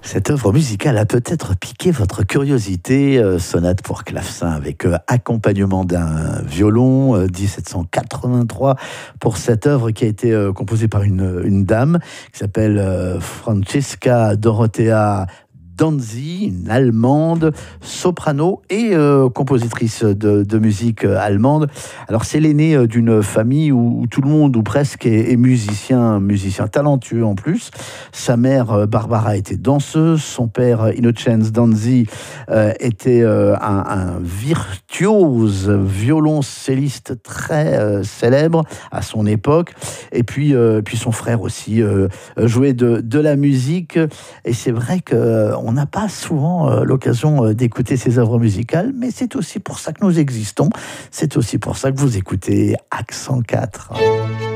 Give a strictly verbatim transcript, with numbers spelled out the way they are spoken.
Cette œuvre musicale a peut-être piqué votre curiosité, euh, sonate pour clavecin avec euh, accompagnement d'un violon, euh, dix-sept cent quatre-vingt-trois, pour cette œuvre qui a été euh, composée par une, une dame qui s'appelle euh, Francesca Dorothea Danzi, une allemande, soprano et euh, compositrice de, de musique euh, allemande. Alors c'est l'aînée euh, d'une famille où, où tout le monde ou presque est, est musicien, musicien talentueux en plus. Sa mère euh, Barbara était danseuse, son père euh, Innocenz Danzi euh, était euh, un, un virtuose violoncelliste très euh, célèbre à son époque. Et puis, euh, puis son frère aussi euh, jouait de, de la musique. Et c'est vrai que euh, on n'a pas souvent euh, l'occasion euh, d'écouter ces œuvres musicales, mais c'est aussi pour ça que nous existons. C'est aussi pour ça que vous écoutez Accent quatre.